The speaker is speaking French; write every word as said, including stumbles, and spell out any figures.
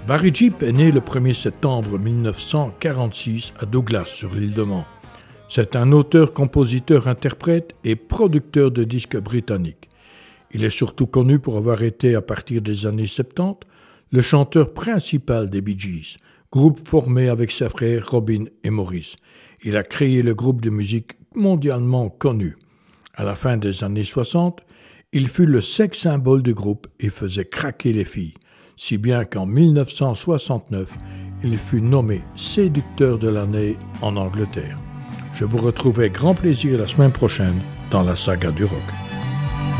Barry Gibb est né le premier septembre mille neuf cent quarante-six à Douglas, sur l'île de Man. C'est un auteur, compositeur, interprète et producteur de disques britannique. Il est surtout connu pour avoir été, à partir des années soixante-dix, le chanteur principal des Bee Gees, groupe formé avec ses frères Robin et Maurice. Il a créé le groupe de musique mondialement connu. À la fin des années soixante, il fut le sex symbole du groupe et faisait craquer les filles, si bien qu'en mille neuf cent soixante-neuf, il fut nommé séducteur de l'année en Angleterre. Je vous retrouve avec grand plaisir la semaine prochaine dans la saga du rock.